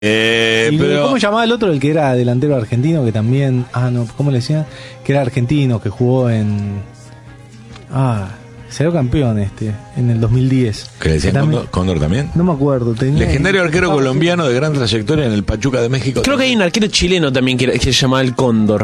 Pero... ¿Cómo llamaba el otro, el que era delantero argentino, que también... ¿cómo le decían? Que era argentino, que jugó en... salió campeón en el 2010. ¿Que le decían Cóndor también? No me acuerdo. Legendario arquero colombiano de gran trayectoria en el Pachuca de México. Creo que hay un arquero chileno también que se llamaba el Cóndor.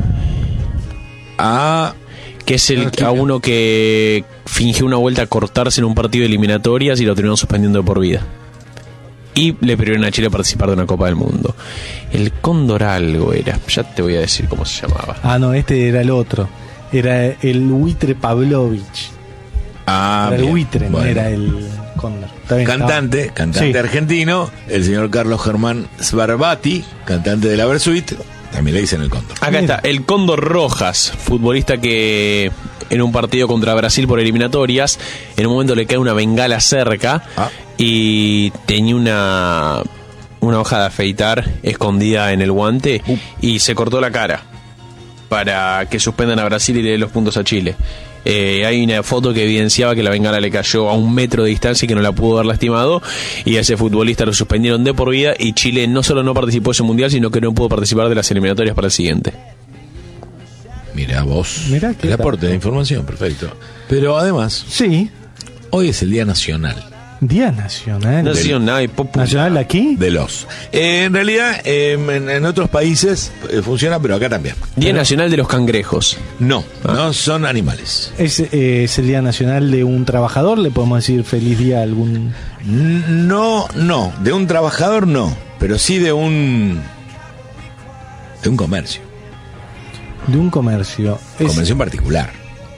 Que es uno que fingió una vuelta a cortarse en un partido de eliminatorias y lo terminó suspendiendo de por vida. Y le prohibieron a Chile participar de una Copa del Mundo. El Cóndor algo era. Ya te voy a decir cómo se llamaba. Este era el otro. Era el buitre Pavlovich. Era el buitre, no era el Cóndor. Cantante sí. Argentino, el señor Carlos Germán Sbarbati, cantante de la Versuit, también le dicen el Cóndor. Acá está, el Cóndor Rojas, futbolista que en un partido contra Brasil por eliminatorias, en un momento le cae una bengala cerca y tenía una hoja de afeitar escondida en el guante y se cortó la cara para que suspendan a Brasil y le den los puntos a Chile. Hay una foto que evidenciaba que la bengala le cayó a 1 metro de distancia y que no la pudo haber lastimado, y a ese futbolista lo suspendieron de por vida, y Chile no solo no participó de ese mundial, sino que no pudo participar de las eliminatorias para el siguiente. Mirá vos, el aporte de información, perfecto. Pero además, sí, hoy es el Día Nacional. Día Nacional. ¿Nacional aquí? De los. En realidad, en otros países funciona, pero acá también. Día Nacional de los cangrejos. No son animales. ¿Es el Día Nacional de un trabajador? ¿Le podemos decir feliz día a algún...? No, de un trabajador no, pero sí de un comercio. De un comercio. Comercio en particular.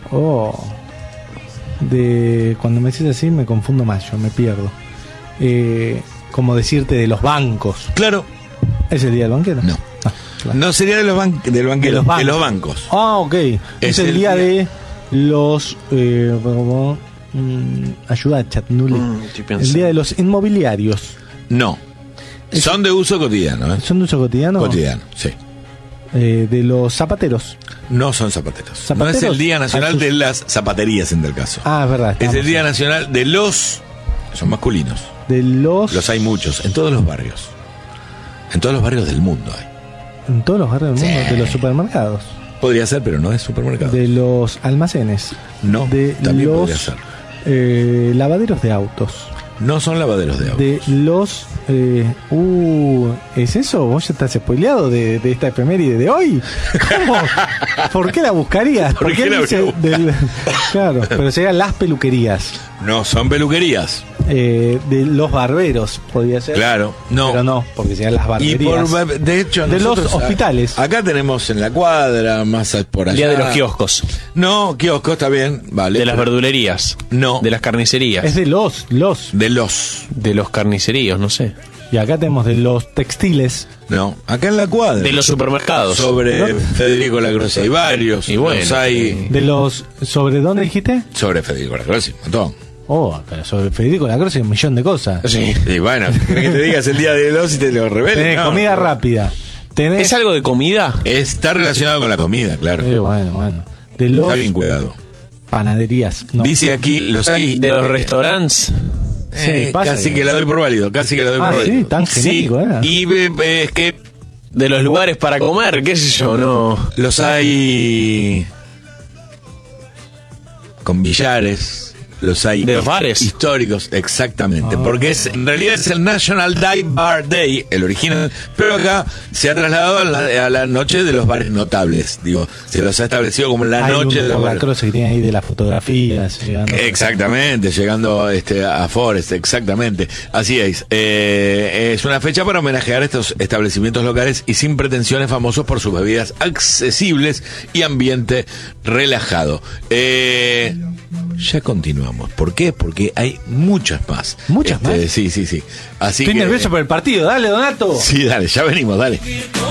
Cuando me decís así me confundo más, yo me pierdo. Como decirte de los bancos. Claro. ¿Es el día del banquero? No. Claro. No sería del banquero, de los bancos. Ok. Es el día de los... ayuda, Chatnule. El día de los inmobiliarios. No. Son de uso cotidiano. ¿Son de uso cotidiano? Cotidiano, sí. De los zapateros. No son zapateros. No es el Día Nacional de las zapaterías, en tal caso. Es verdad. Es el Día Nacional de los... Son masculinos. De los... Los hay muchos, en todos los barrios. En todos los barrios del mundo hay. En todos los barrios del mundo. De los supermercados. Podría ser, pero no es supermercado. De los almacenes. No, también podría ser. Lavaderos de autos. No son lavaderos de autos. De los... ¿es eso? ¿Vos ya estás spoileado de esta efeméride de hoy? ¿Cómo? ¿Por qué la buscarías? ¿Por qué la dice Claro, pero serían las peluquerías. No son peluquerías. De los barberos, podría ser. Claro, no. Pero no, porque serían las barberías. De hecho, de los hospitales. Acá tenemos en la cuadra, más por allá. Día de los kioscos. No, kioscos está bien, vale. De las verdulerías. No. De las carnicerías. Es de los. De los carniceríos, no sé. Y acá tenemos de los textiles. No, acá en la cuadra. De los supermercados. Sobre Federico Lacroce hay varios. Y bueno. De los... ¿Sobre dónde dijiste? Sobre Federico Lacroce, un montón. Pero sobre Federico Lacroce hay un millón de cosas. Sí. Y bueno, ¿querés que te digas el día de los y te lo revele? Tenés comida rápida. ¿Es algo de comida? Está relacionado con la comida, claro. Bueno. De los... Está bien cuidado. Panaderías. No. Dice aquí, los hay... De los restaurantes... casi que la doy por válido, sí, tan genético, Y es que de los lugares para comer, qué sé yo, no. Los hay con billares, los hay de los bares históricos, exactamente, porque en realidad es el National Dive Bar Day, el original, pero acá se ha trasladado a la noche de los bares notables, digo, se los ha establecido como la noche de los bares. La que tiene ahí de las fotografías, exactamente, llegando a Forest, exactamente, así es. Es una fecha para homenajear estos establecimientos locales y sin pretensiones, famosos por sus bebidas accesibles y ambiente relajado. Ya continuamos. ¿Por qué? Porque hay muchas más. ¿Muchas más? Sí. Así Estoy nervioso por el partido. Dale, Donato. Sí, dale, ya venimos, dale.